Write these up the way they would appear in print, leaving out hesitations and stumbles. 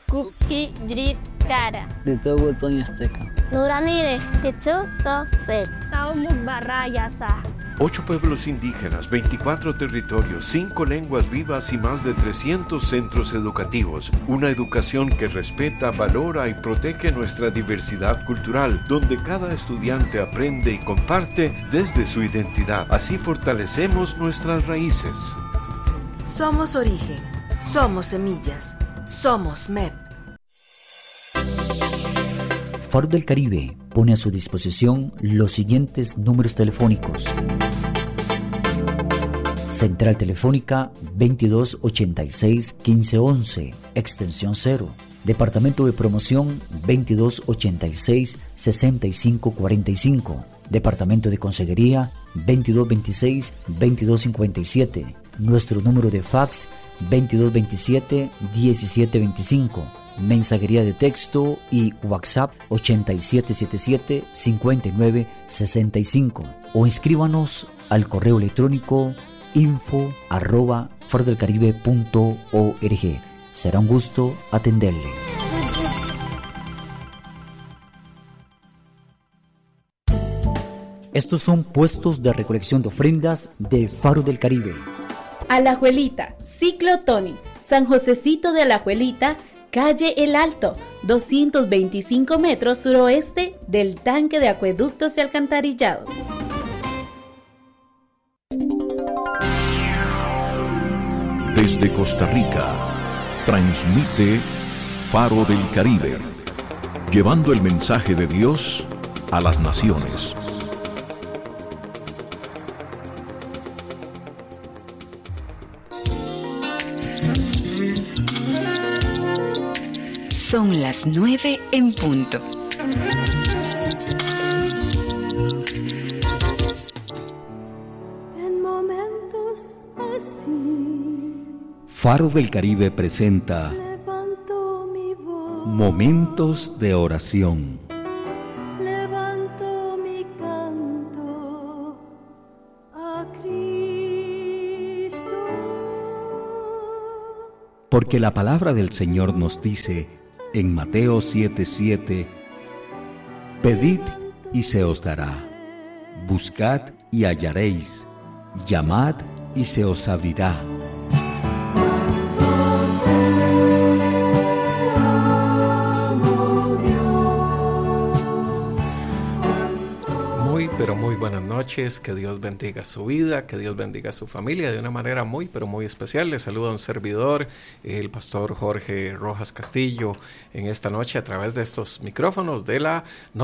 Kuki Drit Kara. Ditowo Tzonyasteka. Nuramire, Tetsu So Sel. Saumu Barrayasa. 8 pueblos indígenas, 24 territorios, 5 lenguas vivas y más de 300 centros educativos. Una educación que respeta, valora y protege nuestra diversidad cultural, donde cada estudiante aprende y comparte desde su identidad. Así fortalecemos nuestras raíces. Somos origen, somos semillas, somos MEP. Faro del Caribe pone a su disposición los siguientes números telefónicos. Central Telefónica 2286-1511, extensión 0. Departamento de Promoción 2286-6545. Departamento de Consejería 2226-2257. Nuestro número de fax 2227-1725. Mensajería de texto y WhatsApp 8777-5965 o escríbanos al correo electrónico info@farodelcaribe.org. Será un gusto atenderle. Estos son puestos de recolección de ofrendas de Faro del Caribe. Alajuelita, Ciclo Tony, San Josecito de Alajuelita, calle El Alto, 225 metros suroeste del tanque de acueductos y alcantarillado. Desde Costa Rica, transmite Faro del Caribe, llevando el mensaje de Dios a las naciones. Son las 9 en punto. En momentos así, Faro del Caribe presenta levanto mi voz, Momentos de Oración. levanto mi canto a Cristo. Porque la palabra del Señor nos dice en Mateo 7:7, pedid y se os dará, buscad y hallaréis, llamad y se os abrirá. Pero muy buenas noches, que Dios bendiga su vida, que Dios bendiga su familia de una manera muy, pero muy especial. Les saluda un servidor, el pastor Jorge Rojas Castillo, en esta noche a través de estos micrófonos de la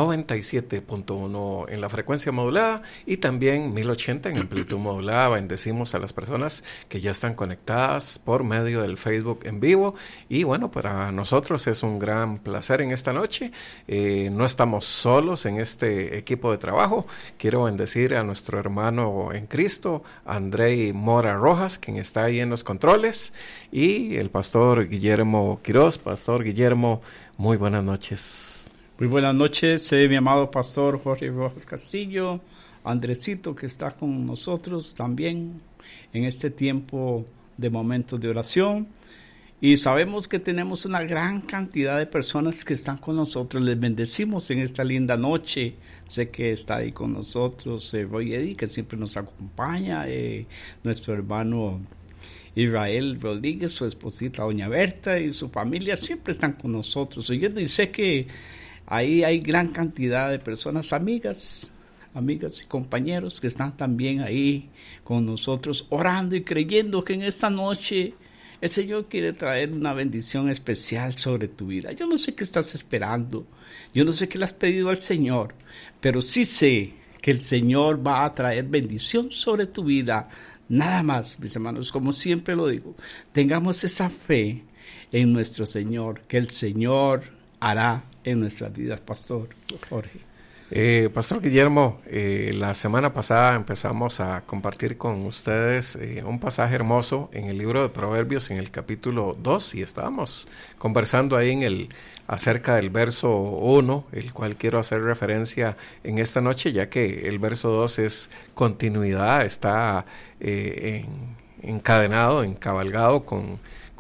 97.1 en la frecuencia modulada y también 1080 en amplitud modulada. Bendecimos a las personas que ya están conectadas por medio del Facebook en vivo y bueno, para nosotros es un gran placer en esta noche. No estamos solos en este equipo de trabajo. Quiero bendecir a nuestro hermano en Cristo, Andrei Mora Rojas, quien está ahí en los controles, y el pastor Guillermo Quiroz. Pastor Guillermo, muy buenas noches. Muy buenas noches, mi amado pastor Jorge Rojas Castillo, Andresito, que está con nosotros también en este tiempo de momentos de oración. Y sabemos que tenemos una gran cantidad de personas que están con nosotros. Les bendecimos en esta linda noche. Sé que está ahí con nosotros Roy Eddy, que siempre nos acompaña. Nuestro hermano Israel Rodríguez, su esposita Doña Berta y su familia siempre están con nosotros. Y sé que ahí hay gran cantidad de personas, amigas y compañeros que están también ahí con nosotros, orando y creyendo que en esta noche el Señor quiere traer una bendición especial sobre tu vida. Yo no sé qué estás esperando, yo no sé qué le has pedido al Señor, pero sí sé que el Señor va a traer bendición sobre tu vida. Nada más, mis hermanos, como siempre lo digo, tengamos esa fe en nuestro Señor, que el Señor hará en nuestras vidas, Pastor Jorge. Pastor Guillermo, la semana pasada empezamos a compartir con ustedes un pasaje hermoso en el libro de Proverbios, en el capítulo 2, y estábamos conversando ahí acerca del verso 1, el cual quiero hacer referencia en esta noche, ya que el verso 2 es continuidad, está encadenado, encabalgado con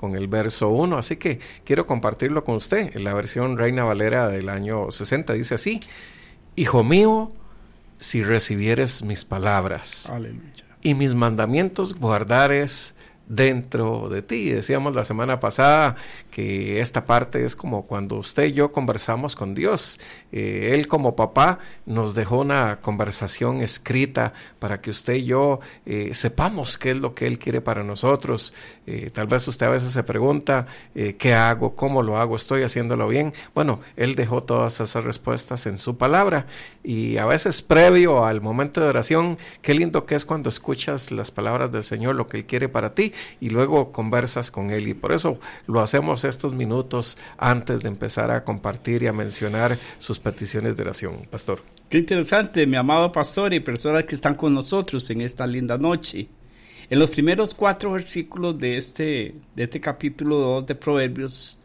con el verso 1, así que quiero compartirlo con usted. En la versión Reina Valera del año 60 dice así: Hijo mío, si recibieres mis palabras, aleluya, y mis mandamientos guardares dentro de ti. Decíamos la semana pasada que esta parte es como cuando usted y yo conversamos con Dios. Él como papá nos dejó una conversación escrita para que usted y yo sepamos qué es lo que Él quiere para nosotros. Tal vez usted a veces se pregunta, ¿qué hago? ¿Cómo lo hago? ¿Estoy haciéndolo bien? Bueno, Él dejó todas esas respuestas en su palabra, y a veces previo al momento de oración, qué lindo que es cuando escuchas las palabras del Señor, lo que Él quiere para ti, y luego conversas con Él, y por eso lo hacemos estos minutos antes de empezar a compartir y a mencionar sus peticiones de oración. Pastor. Qué interesante, mi amado pastor y personas que están con nosotros en esta linda noche. En los primeros 4 versículos de este capítulo 2 de Proverbios,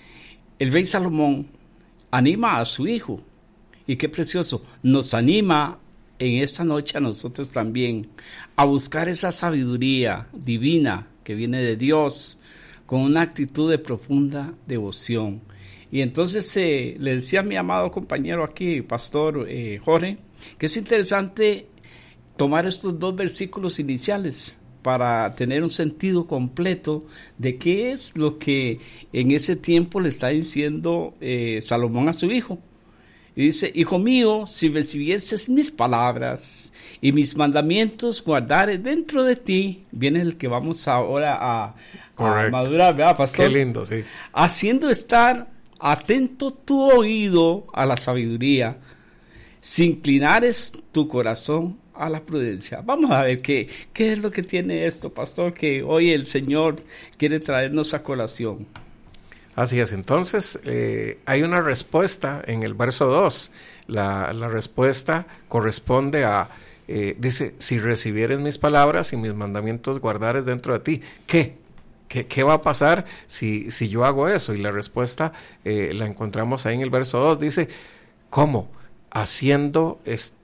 el rey Salomón anima a su hijo, y qué precioso, nos anima en esta noche a nosotros también a buscar esa sabiduría divina que viene de Dios, con una actitud de profunda devoción. Y entonces le decía a mi amado compañero aquí, pastor Jorge, que es interesante tomar estos 2 versículos iniciales para tener un sentido completo de qué es lo que en ese tiempo le está diciendo Salomón a su hijo. Y dice: Hijo mío, si recibieses mis palabras y mis mandamientos guardares dentro de ti. Viene el que vamos ahora a madurar, ¿verdad, pastor? Qué lindo, sí. Haciendo estar atento tu oído a la sabiduría, si inclinares tu corazón a la prudencia. Vamos a ver qué es lo que tiene esto, pastor, que hoy el Señor quiere traernos a colación. Así es, entonces hay una respuesta en el verso 2. La respuesta corresponde a, dice, si recibieres mis palabras y mis mandamientos guardares dentro de ti. ¿Qué va a pasar si yo hago eso? Y la respuesta la encontramos ahí en el verso 2. Dice, ¿cómo? Haciendo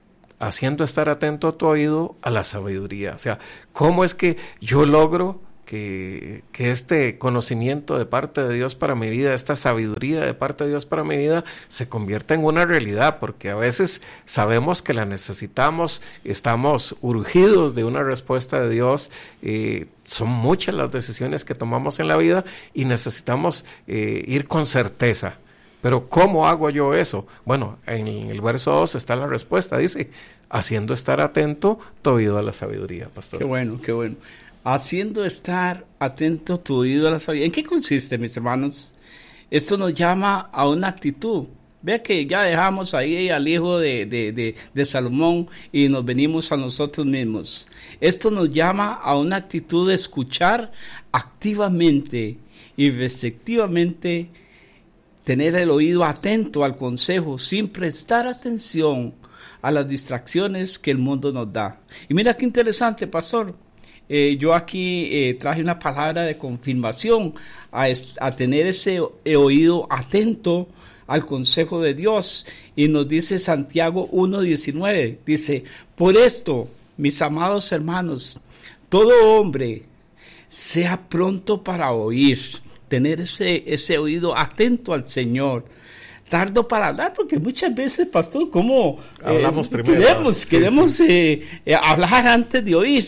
estar atento a tu oído a la sabiduría. O sea, ¿cómo es que yo logro que este conocimiento de parte de Dios para mi vida, esta sabiduría de parte de Dios para mi vida, se convierta en una realidad? Porque a veces sabemos que la necesitamos, estamos urgidos de una respuesta de Dios, son muchas las decisiones que tomamos en la vida y necesitamos ir con certeza. Pero ¿cómo hago yo eso? Bueno, en el verso 2 está la respuesta, dice, haciendo estar atento tu oído a la sabiduría, pastor. Qué bueno, qué bueno. Haciendo estar atento tu oído a la sabiduría. ¿En qué consiste, mis hermanos? Esto nos llama a una actitud. Vea que ya dejamos ahí al hijo de Salomón y nos venimos a nosotros mismos. Esto nos llama a una actitud de escuchar activamente y receptivamente, tener el oído atento al consejo sin prestar atención a las distracciones que el mundo nos da. Y mira qué interesante, pastor. Yo aquí traje una palabra de confirmación a tener ese oído atento al consejo de Dios. Y nos dice Santiago 1:19, dice, por esto, mis amados hermanos, todo hombre sea pronto para oír, tener ese oído atento al Señor, tardo para hablar, porque muchas veces, pastor, como hablamos primero, queremos hablar antes de oír.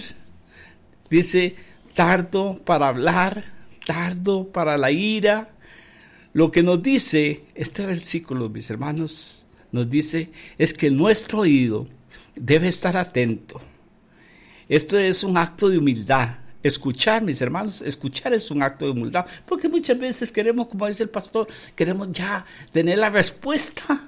Dice, tardo para hablar, tardo para la ira. Lo que nos dice este versículo, mis hermanos, nos dice es que nuestro oído debe estar atento. Esto es un acto de humildad. Escuchar, mis hermanos, escuchar es un acto de humildad, porque muchas veces queremos, como dice el pastor, queremos ya tener la respuesta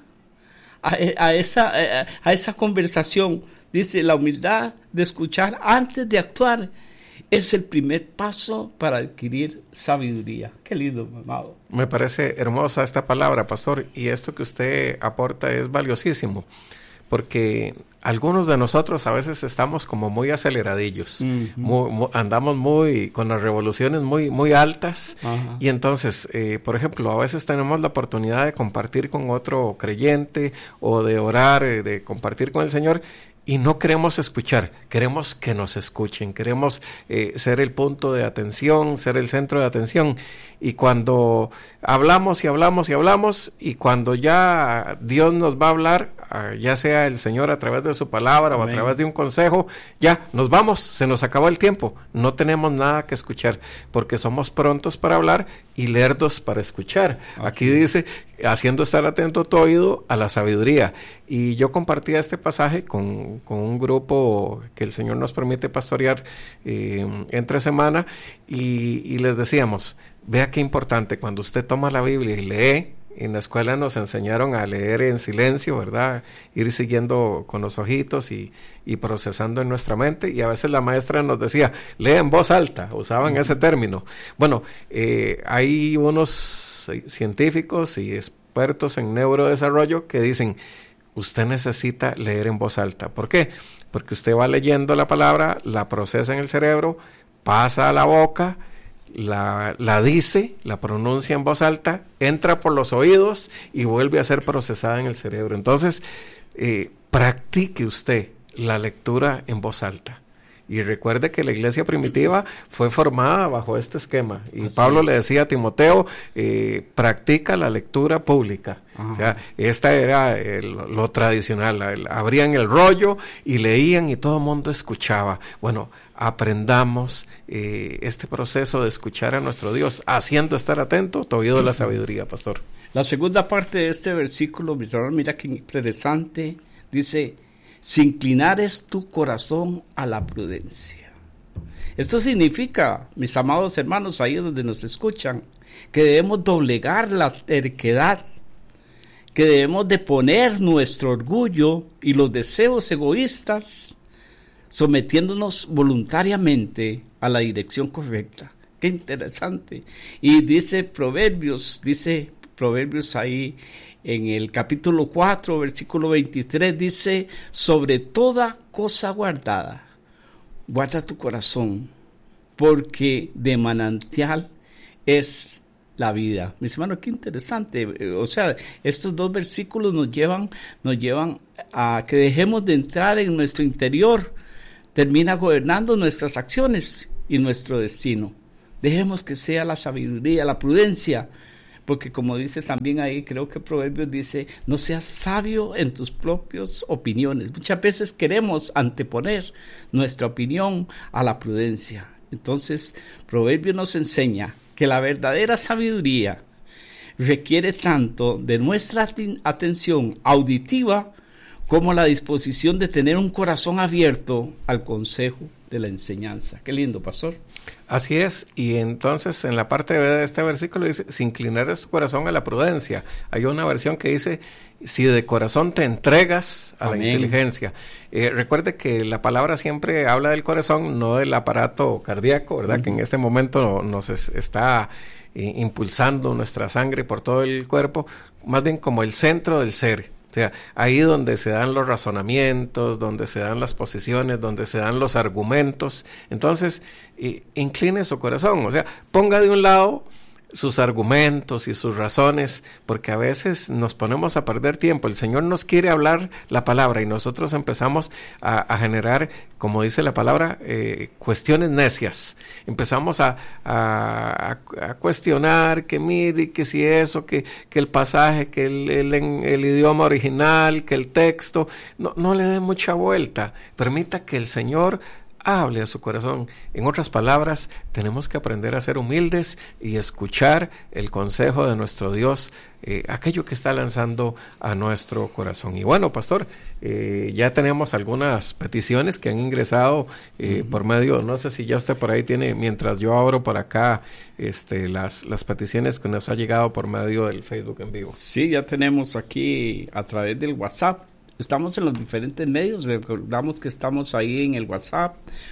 a esa conversación. Dice, la humildad de escuchar antes de actuar es el primer paso para adquirir sabiduría. Qué lindo, mi amado. Me parece hermosa esta palabra, pastor, y esto que usted aporta es valiosísimo, porque algunos de nosotros a veces estamos como muy aceleradillos, andamos muy con las revoluciones muy altas. Ajá. Y entonces, por ejemplo, a veces tenemos la oportunidad de compartir con otro creyente o de orar, de compartir con el Señor, y no queremos escuchar, queremos que nos escuchen, queremos ser el punto de atención, ser el centro de atención. Y cuando hablamos y hablamos y hablamos, y cuando ya Dios nos va a hablar, ya sea el Señor a través de su palabra Amén. O a través de un consejo, ya nos vamos, se nos acabó el tiempo, no tenemos nada que escuchar, porque somos prontos para hablar y lerdos para escuchar. Aquí dice, haciendo estar atento tu oído a la sabiduría. Y yo compartía este pasaje con un grupo que el Señor nos permite pastorear entre semana, y les decíamos, vea qué importante, cuando usted toma la Biblia y lee. En la escuela nos enseñaron a leer en silencio, ¿verdad? Ir siguiendo con los ojitos y procesando en nuestra mente. Y a veces la maestra nos decía, lee en voz alta, usaban ese término. Bueno, hay unos científicos y expertos en neurodesarrollo que dicen, usted necesita leer en voz alta. ¿Por qué? Porque usted va leyendo la palabra, la procesa en el cerebro, pasa a la boca, la dice, la pronuncia en voz alta, entra por los oídos y vuelve a ser procesada en el cerebro. Entonces, practique usted la lectura en voz alta. Y recuerde que la iglesia primitiva fue formada bajo este esquema. Y así Pablo le decía a Timoteo, practica la lectura pública. Ajá. O sea, esta era lo tradicional. Abrían el rollo y leían y todo el mundo escuchaba. Bueno, aprendamos este proceso de escuchar a nuestro Dios, haciendo estar atento tu oído de la sabiduría, pastor. La segunda parte de este versículo, mis hermanos, mira qué interesante, dice, si inclinares tu corazón a la prudencia. Esto significa, mis amados hermanos, ahí donde nos escuchan, que debemos doblegar la terquedad, que debemos de poner nuestro orgullo y los deseos egoístas, sometiéndonos voluntariamente a la dirección correcta. Qué interesante. Y dice Proverbios ahí en el capítulo 4, versículo 23, dice, sobre toda cosa guardada, guarda tu corazón, porque de manantial es la vida. Mis hermanos, qué interesante. O sea, estos dos versículos nos llevan a que dejemos de entrar en nuestro interior. Termina gobernando nuestras acciones y nuestro destino. Dejemos que sea la sabiduría, la prudencia, porque como dice también ahí, creo que Proverbios dice, no seas sabio en tus propias opiniones. Muchas veces queremos anteponer nuestra opinión a la prudencia. Entonces, Proverbios nos enseña que la verdadera sabiduría requiere tanto de nuestra atención auditiva como la disposición de tener un corazón abierto al consejo de la enseñanza. Qué lindo, pastor. Así es, y entonces en la parte B de este versículo dice, si inclinares tu corazón a la prudencia. Hay una versión que dice, si de corazón te entregas a Amén. La inteligencia. Recuerde que la palabra siempre habla del corazón, no del aparato cardíaco, ¿verdad? Uh-huh. Que en este momento nos está impulsando nuestra sangre por todo el cuerpo, más bien como el centro del ser. O sea, ahí donde se dan los razonamientos, donde se dan las posiciones, donde se dan los argumentos. Entonces, incline su corazón, o sea, ponga de un lado sus argumentos y sus razones, porque a veces nos ponemos a perder tiempo. El Señor nos quiere hablar la palabra y nosotros empezamos a generar, como dice la palabra, cuestiones necias. Empezamos a cuestionar que mire, que si eso, que el pasaje, que el idioma original, que el texto. No le dé mucha vuelta. Permita que el Señor hable a su corazón. En otras palabras, tenemos que aprender a ser humildes y escuchar el consejo de nuestro Dios, aquello que está lanzando a nuestro corazón. Y bueno, pastor, ya tenemos algunas peticiones que han ingresado por medio, no sé si ya usted por ahí tiene, mientras yo abro por acá las peticiones que nos ha llegado por medio del Facebook en vivo. Sí, ya tenemos aquí a través del WhatsApp. Estamos en los diferentes medios, recordamos que estamos ahí en el WhatsApp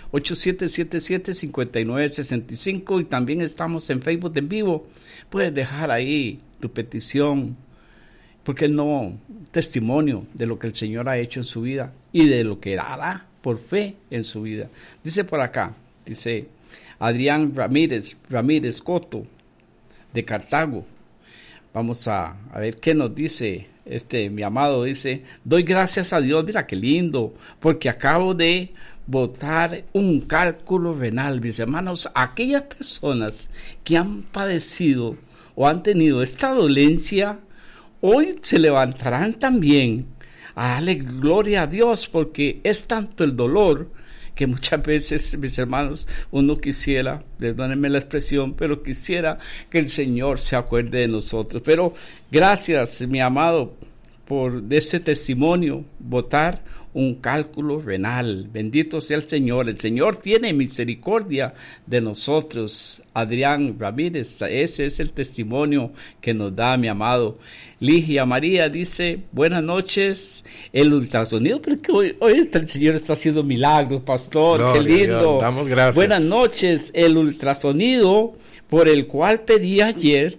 8777-5965 y también estamos en Facebook en vivo. Puedes dejar ahí tu petición, ¿por qué no? Testimonio de lo que el Señor ha hecho en su vida y de lo que hará por fe en su vida. Dice por acá, dice Adrián Ramírez Coto de Cartago. Vamos a ver qué nos dice mi amado. Dice: doy gracias a Dios, mira qué lindo, porque acabo de botar un cálculo renal. Mis hermanos, aquellas personas que han padecido o han tenido esta dolencia, hoy se levantarán también a darle gloria a Dios, porque es tanto el dolor que muchas veces, mis hermanos, uno quisiera, perdónenme la expresión, pero quisiera que el Señor se acuerde de nosotros. Pero gracias, mi amado, por ese testimonio, botar un cálculo renal. Bendito sea el Señor tiene misericordia de nosotros. Adrián Ramírez, ese es el testimonio que nos da mi amado. Ligia María dice: buenas noches, el ultrasonido, pero que hoy el Señor está haciendo milagros, pastor. Gloria, qué lindo. Dios, damos gracias. Buenas noches, el ultrasonido por el cual pedí ayer.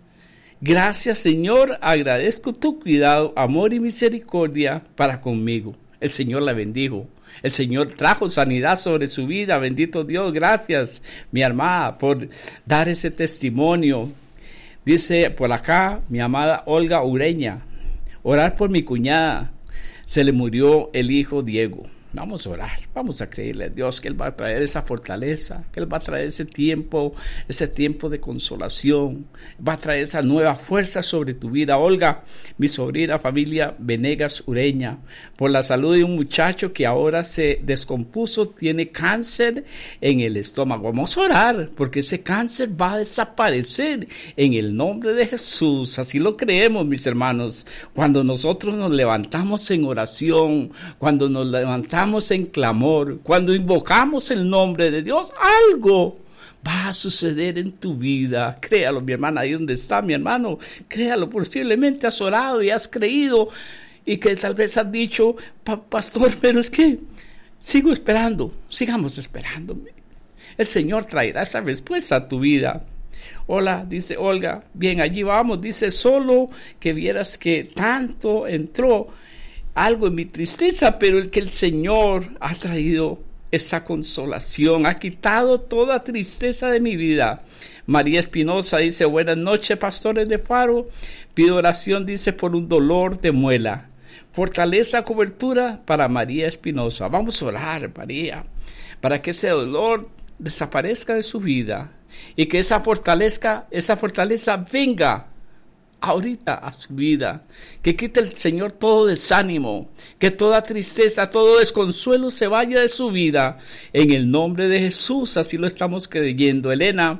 Gracias, Señor, agradezco tu cuidado, amor y misericordia para conmigo. El Señor la bendijo. El Señor trajo sanidad sobre su vida. Bendito Dios, gracias, mi hermana, por dar ese testimonio. Dice por acá mi amada Olga Ureña: orar por mi cuñada, se le murió el hijo Diego. Vamos a orar, vamos a creerle a Dios que Él va a traer esa fortaleza, que Él va a traer ese tiempo de consolación, va a traer esa nueva fuerza sobre tu vida. Olga, mi sobrina familia Venegas Ureña, por la salud de un muchacho que ahora se descompuso, tiene cáncer en el estómago. Vamos a orar porque ese cáncer va a desaparecer en el nombre de Jesús. Así lo creemos, mis hermanos. Cuando nosotros nos levantamos en oración, cuando nos levantamos en clamor, cuando invocamos el nombre de Dios, algo va a suceder en tu vida. Créalo, mi hermana, ahí donde está mi hermano, créalo. Posiblemente has orado y has creído y que tal vez has dicho: pastor, pero es que sigo esperando. Sigamos esperando. El Señor traerá esa respuesta a tu vida. Hola, dice Olga. Bien, allí vamos. Dice: solo que vieras que tanto entró algo en mi tristeza, pero el Señor ha traído esa consolación, ha quitado toda tristeza de mi vida. María Espinosa dice: buenas noches, pastores de Faro, pido oración, dice, por un dolor de muela, fortaleza, cobertura para María Espinosa. Vamos a orar, María, para que ese dolor desaparezca de su vida y que esa fortaleza venga ahorita a su vida, que quite el Señor todo desánimo, que toda tristeza, todo desconsuelo se vaya de su vida, en el nombre de Jesús. Así lo estamos creyendo. Elena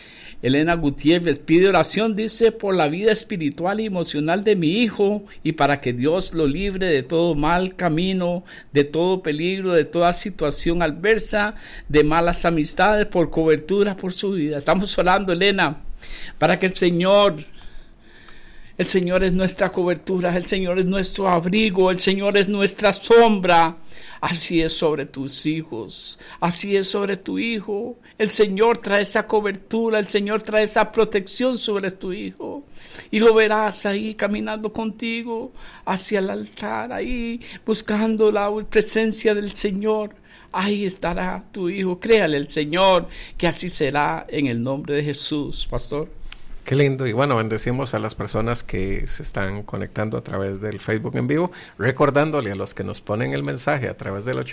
Gutiérrez pide oración, dice, por la vida espiritual y emocional de mi hijo y para que Dios lo libre de todo mal camino, de todo peligro, de toda situación adversa, de malas amistades, por cobertura por su vida. Estamos orando, Elena, para que el Señor es nuestra cobertura, el Señor es nuestro abrigo, el Señor es nuestra sombra. Así es sobre tus hijos, así es sobre tu hijo. El Señor trae esa cobertura, el Señor trae esa protección sobre tu hijo. Y lo verás ahí caminando contigo hacia el altar, ahí buscando la presencia del Señor. Ahí estará tu hijo. Créale al Señor que así será en el nombre de Jesús, pastor. Qué lindo. Y bueno, bendecimos a las personas que se están conectando a través del Facebook en vivo, recordándole a los que nos ponen el mensaje a través del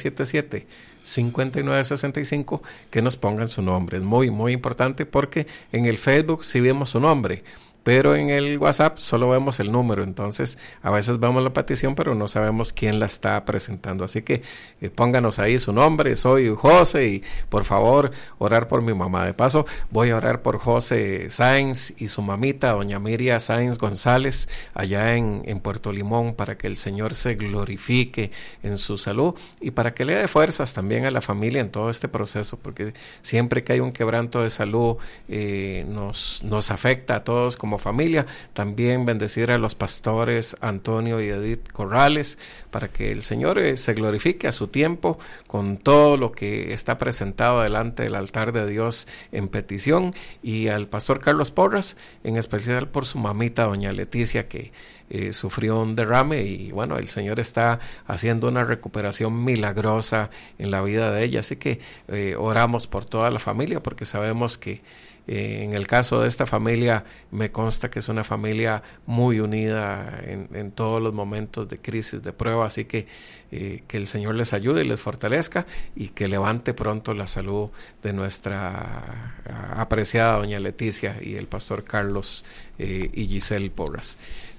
8777-5965 que nos pongan su nombre. Es muy, muy importante porque en el Facebook sí vemos su nombre, pero en el WhatsApp solo vemos el número. Entonces a veces vemos la petición, pero no sabemos quién la está presentando. Así que pónganos ahí su nombre: soy José, y por favor orar por mi mamá. De paso voy a orar por José Sáenz y su mamita, doña Miria Sáenz González, allá en Puerto Limón, para que el Señor se glorifique en su salud y para que le dé fuerzas también a la familia en todo este proceso, porque siempre que hay un quebranto de salud nos afecta a todos como familia. También bendecir a los pastores Antonio y Edith Corrales, para que el Señor se glorifique a su tiempo con todo lo que está presentado delante del altar de Dios en petición, y al pastor Carlos Porras, en especial por su mamita doña Leticia, que sufrió un derrame, y bueno, el Señor está haciendo una recuperación milagrosa en la vida de ella. Así que oramos por toda la familia, porque sabemos que En el caso de esta familia, me consta que es una familia muy unida en todos los momentos de crisis, de prueba, así que el Señor les ayude y les fortalezca y que levante pronto la salud de nuestra apreciada doña Leticia y el pastor Carlos y Giselle Porras.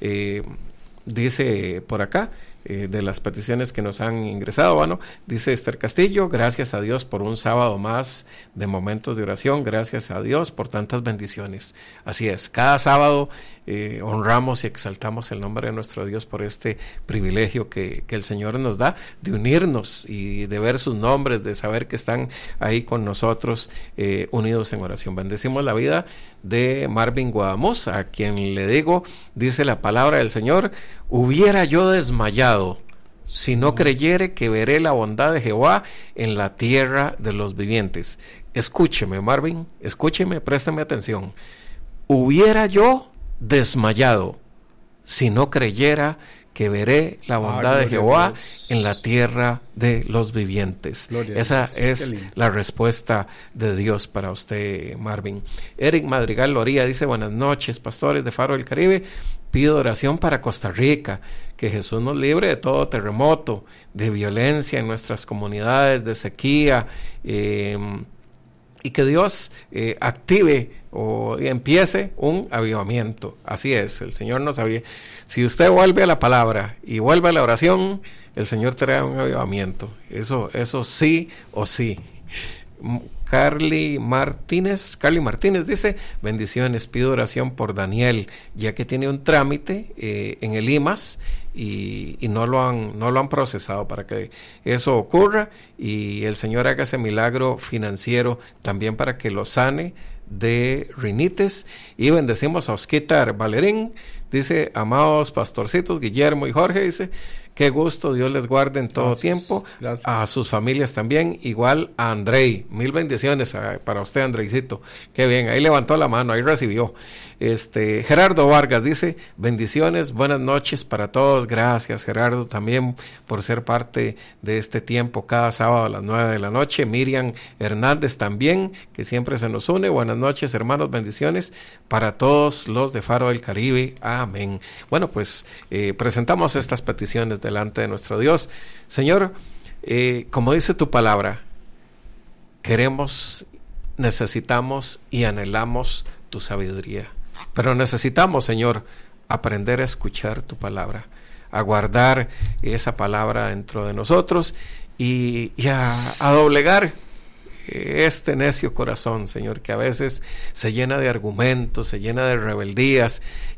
Dice por acá, de las peticiones que nos han ingresado, bueno, dice Esther Castillo: gracias a Dios por un sábado más de momentos de oración, gracias a Dios por tantas bendiciones. Así es, cada sábado honramos y exaltamos el nombre de nuestro Dios por este privilegio que el Señor nos da de unirnos y de ver sus nombres, de saber que están ahí con nosotros unidos en oración. Bendecimos la vida de Marvin Guadamuz, a quien le digo, dice la palabra del Señor: hubiera yo desmayado si no creyere que veré la bondad de Jehová en la tierra de los vivientes. Escúcheme, Marvin, escúcheme, préstame atención. Hubiera yo desmayado si no creyera que veré la bondad de Jehová en la tierra de los vivientes. Esa es la respuesta de Dios para usted, Marvin. Eric Madrigal Loría dice: buenas noches, pastores de Faro del Caribe. Pido oración para Costa Rica, que Jesús nos libre de todo terremoto, de violencia en nuestras comunidades, de sequía, y que Dios active o empiece un avivamiento. Así es, el Señor nos avía. Si usted vuelve a la palabra y vuelve a la oración, el Señor trae un avivamiento. Eso sí o sí. Carly Martínez dice: bendiciones, pido oración por Daniel, ya que tiene un trámite en el IMAS y no lo han procesado, para que eso ocurra y el Señor haga ese milagro financiero también para que lo sane de rinitis. Y bendecimos a Osquitar Valerín, dice: amados pastorcitos Guillermo y Jorge, dice: qué gusto, Dios les guarde en todo tiempo. Gracias. A sus familias también, igual a Andrei. Mil bendiciones para usted, Andreicito. Qué bien, ahí levantó la mano, ahí recibió. Gerardo Vargas dice: bendiciones, buenas noches para todos. Gracias, Gerardo, también por ser parte de este tiempo cada sábado a las 9 de la noche. Miriam Hernández también, que siempre se nos une. Buenas noches, hermanos, bendiciones para todos los de Faro del Caribe. Amén. Bueno, pues presentamos estas peticiones delante de nuestro Dios. Señor, como dice tu palabra, queremos, necesitamos y anhelamos tu sabiduría, pero necesitamos, Señor, aprender a escuchar tu palabra, a guardar esa palabra dentro de nosotros y a doblegar este necio corazón, Señor, que a veces se llena de argumentos, se llena de rebeldías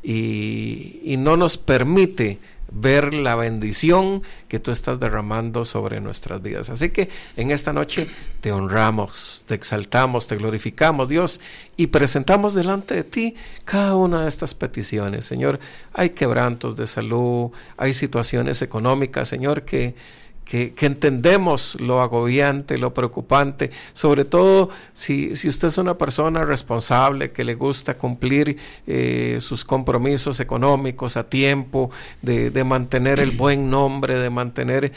y no nos permite ver la bendición que tú estás derramando sobre nuestras vidas. Así que en esta noche te honramos, te exaltamos, te glorificamos, Dios, y presentamos delante de ti cada una de estas peticiones. Señor, hay quebrantos de salud, hay situaciones económicas, Señor, que entendemos lo agobiante, lo preocupante, sobre todo si usted es una persona responsable que le gusta cumplir sus compromisos económicos a tiempo, de mantener el buen nombre, de mantener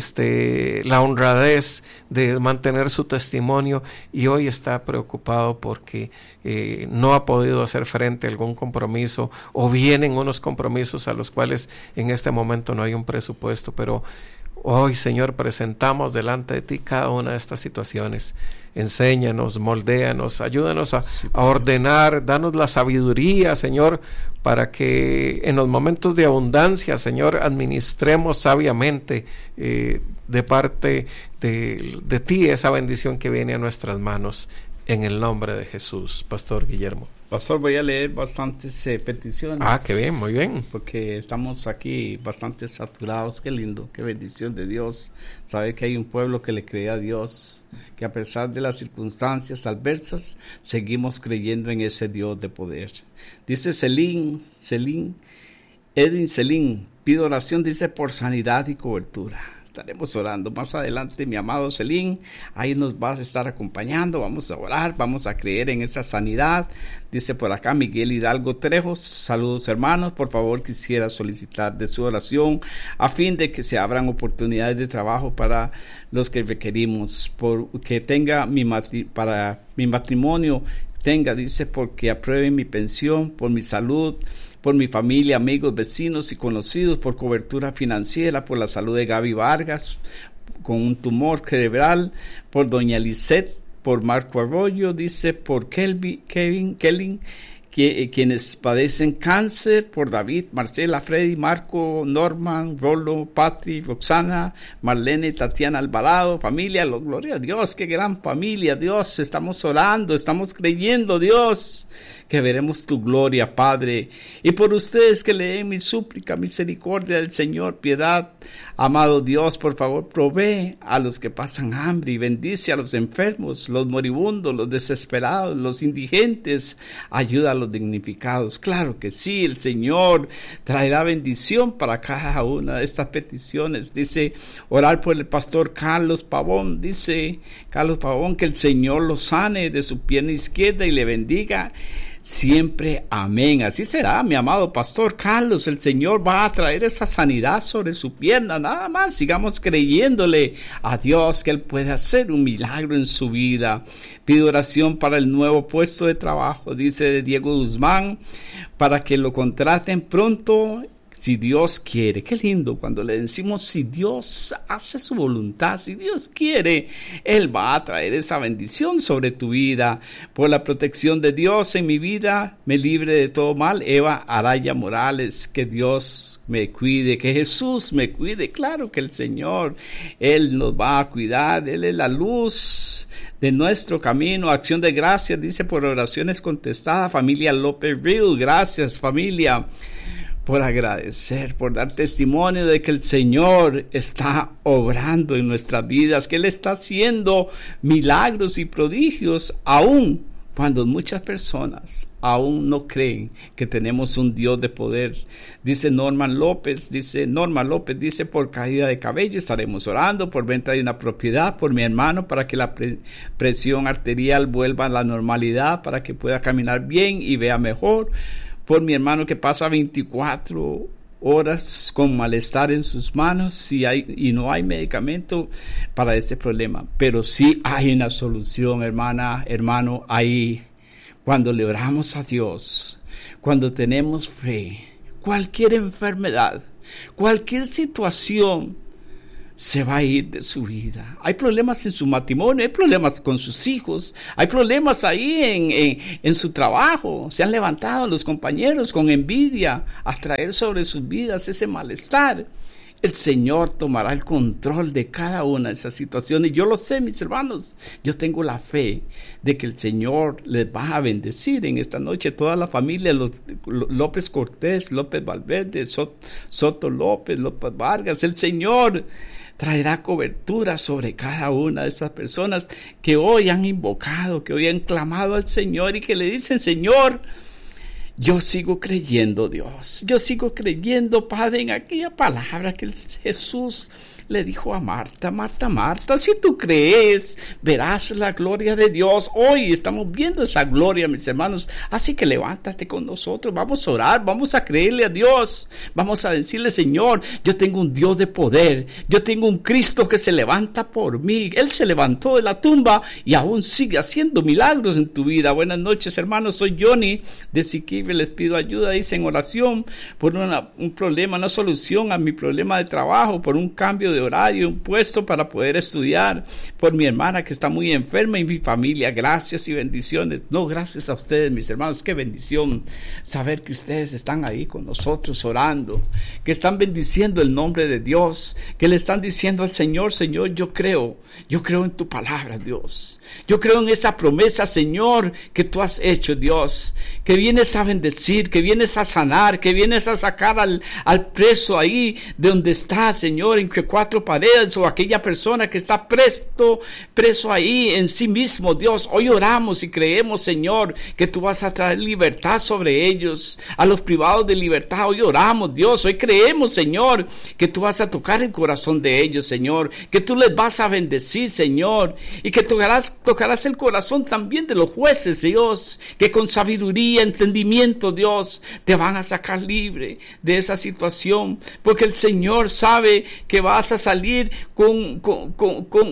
la honradez, de mantener su testimonio, y hoy está preocupado porque no ha podido hacer frente a algún compromiso, o vienen unos compromisos a los cuales en este momento no hay un presupuesto, pero hoy, Señor, presentamos delante de ti cada una de estas situaciones. Enséñanos, moldéanos, ayúdanos a ordenar, danos la sabiduría, Señor, para que en los momentos de abundancia, Señor, administremos sabiamente de parte de ti esa bendición que viene a nuestras manos, en el nombre de Jesús. Pastor Guillermo. Pastor, voy a leer bastantes peticiones. Qué bien, muy bien. Porque estamos aquí bastante saturados. Qué lindo, qué bendición de Dios. Saber que hay un pueblo que le cree a Dios, que a pesar de las circunstancias adversas, seguimos creyendo en ese Dios de poder. Dice Edwin Celín, pido oración, dice, por sanidad y cobertura. Estaremos orando más adelante, mi amado Celín, ahí nos vas a estar acompañando, vamos a orar, vamos a creer en esa sanidad. Dice por acá Miguel Hidalgo Trejos: saludos hermanos, por favor quisiera solicitar de su oración a fin de que se abran oportunidades de trabajo para los que requerimos, por que tenga para mi matrimonio tenga, dice, porque aprueben mi pensión, por mi salud, por mi familia, amigos, vecinos y conocidos, por cobertura financiera, por la salud de Gaby Vargas, con un tumor cerebral, por doña Lisette, por Marco Arroyo, dice, por Kelly, quienes padecen cáncer, por David, Marcela, Freddy, Marco, Norman, Rolo, Patri, Roxana, Marlene, Tatiana Alvarado, familia, gloria a Dios, qué gran familia, Dios, estamos orando, estamos creyendo, Dios, que veremos tu gloria, Padre, y por ustedes que leen mi súplica, misericordia del Señor, piedad, amado Dios, por favor, provee a los que pasan hambre y bendice a los enfermos, los moribundos, los desesperados, los indigentes, ayuda a los dignificados. Claro que sí, el Señor traerá bendición para cada una de estas peticiones. Dice, orar por el pastor Carlos Pavón, dice Carlos Pavón, que el Señor lo sane de su pierna izquierda y le bendiga siempre, amén. Así será, mi amado pastor Carlos, el Señor va a traer esa sanidad sobre su pierna, nada más, sigamos creyéndole a Dios que Él puede hacer un milagro en su vida. Pido oración para el nuevo puesto de trabajo, dice Diego Guzmán, para que lo contraten pronto, si Dios quiere. Qué lindo cuando le decimos si Dios hace su voluntad, si Dios quiere, Él va a traer esa bendición sobre tu vida. Por la protección de Dios en mi vida, me libre de todo mal. Eva Araya Morales, que Dios me cuide, que Jesús me cuide. Claro que el Señor, Él nos va a cuidar, Él es la luz de nuestro camino. Acción de gracias, dice, por oraciones contestadas, familia López Ríos. Gracias, familia, por agradecer, por dar testimonio de que el Señor está obrando en nuestras vidas, que Él está haciendo milagros y prodigios, aún cuando muchas personas aún no creen que tenemos un Dios de poder. Dice Norma López, dice, por caída de cabello estaremos orando, por venta de una propiedad, por mi hermano, para que la presión arterial vuelva a la normalidad, para que pueda caminar bien y vea mejor, por mi hermano que pasa 24 horas con malestar en sus manos y no hay medicamento para ese problema, pero sí hay una solución, hermana, hermano, ahí. Cuando le oramos a Dios, cuando tenemos fe, cualquier enfermedad, cualquier situación se va a ir de su vida. Hay problemas en su matrimonio, hay problemas con sus hijos, hay problemas ahí en su trabajo. Se han levantado los compañeros con envidia a traer sobre sus vidas ese malestar. El Señor tomará el control de cada una de esas situaciones. Yo lo sé, mis hermanos. Yo tengo la fe de que el Señor les va a bendecir en esta noche. Toda la familia, los López Cortés, López Valverde, Soto López, López Vargas. El Señor traerá cobertura sobre cada una de esas personas que hoy han invocado, que hoy han clamado al Señor y que le dicen, Señor, yo sigo creyendo, Dios. Yo sigo creyendo, Padre, en aquella palabra que Jesús le dijo a Marta, Marta, Marta, si tú crees, verás la gloria de Dios. Hoy estamos viendo esa gloria, mis hermanos. Así que levántate con nosotros. Vamos a orar, vamos a creerle a Dios. Vamos a decirle, Señor, yo tengo un Dios de poder. Yo tengo un Cristo que se levanta por mí. Él se levantó de la tumba y aún sigue haciendo milagros en tu vida. Buenas noches, hermanos. Soy Johnny de Siquirre. Les pido ayuda, dice, en oración por un problema, una solución a mi problema de trabajo, por un cambio de horario, un puesto para poder estudiar, por mi hermana que está muy enferma y mi familia. Gracias y bendiciones. No, gracias a ustedes, mis hermanos. Qué bendición saber que ustedes están ahí con nosotros orando, que están bendiciendo el nombre de Dios, que le están diciendo al Señor, Señor, yo creo en tu palabra, Dios. Yo creo en esa promesa, Señor, que tú has hecho, Dios, que vienes a bendecir, que vienes a sanar, que vienes a sacar al preso ahí de donde está, Señor, entre cuatro paredes, o aquella persona que está preso ahí en sí mismo, Dios. Hoy oramos y creemos, Señor, que tú vas a traer libertad sobre ellos, a los privados de libertad. Hoy oramos, Dios, hoy creemos, Señor, que tú vas a tocar el corazón de ellos, Señor, que tú les vas a bendecir, Señor, y que tocarás el corazón también de los jueces, Dios, que con sabiduría, entendimiento, Dios, te van a sacar libre de esa situación, porque el Señor sabe que vas a salir con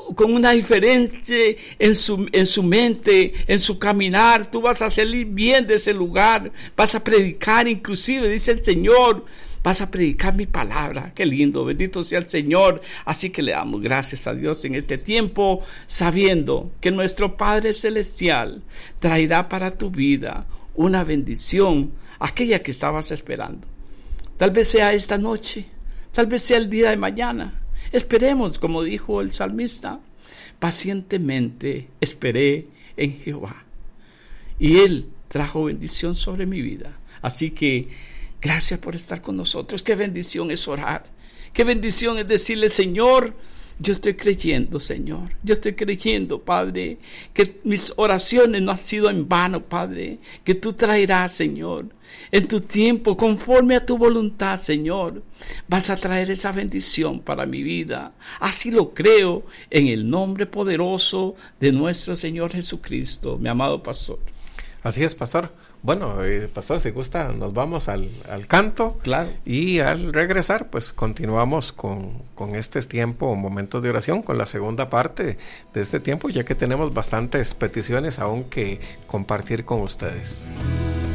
con una diferencia en su mente, en su caminar. Tú vas a salir bien de ese lugar, vas a predicar, inclusive dice el Señor, vas a predicar mi palabra. Qué lindo, bendito sea el Señor. Así que le damos gracias a Dios en este tiempo, sabiendo que nuestro Padre Celestial traerá para tu vida una bendición, aquella que estabas esperando. Tal vez sea esta noche, tal vez sea el día de mañana. Esperemos, como dijo el salmista, pacientemente esperé en Jehová, y Él trajo bendición sobre mi vida. Así que gracias por estar con nosotros. Qué bendición es orar, qué bendición es decirle: Señor, yo estoy creyendo, Señor, yo estoy creyendo, Padre, que mis oraciones no han sido en vano, Padre, que tú traerás, Señor, en tu tiempo, conforme a tu voluntad, Señor, vas a traer esa bendición para mi vida. Así lo creo, en el nombre poderoso de nuestro Señor Jesucristo, mi amado pastor. Así es, pastor. Bueno, pastor, si gusta, nos vamos al canto. Claro. Y al regresar, pues continuamos con este tiempo, momentos de oración, con la segunda parte de este tiempo, ya que tenemos bastantes peticiones aún que compartir con ustedes.